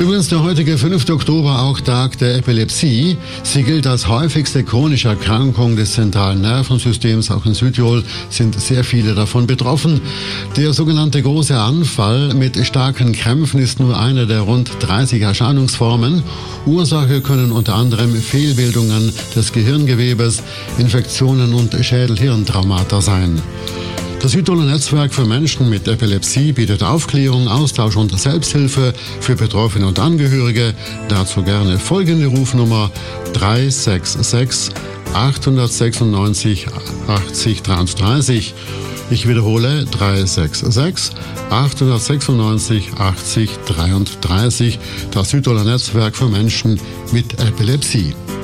Übrigens der heutige 5. Oktober auch Tag der Epilepsie. Sie gilt als häufigste chronische Erkrankung des zentralen Nervensystems. Auch in Südtirol sind sehr viele davon betroffen. Der sogenannte große Anfall mit starken Krämpfen ist nur eine der rund 30 Erscheinungsformen. Ursache können unter anderem Fehlbildungen des Gehirngewebes, Infektionen und Schädel-Hirntraumata sein. Das Südtiroler Netzwerk für Menschen mit Epilepsie bietet Aufklärung, Austausch und Selbsthilfe für Betroffene und Angehörige. Dazu gerne folgende Rufnummer 366 896 80 33. Ich wiederhole 366 896 80 33. Das Südtiroler Netzwerk für Menschen mit Epilepsie.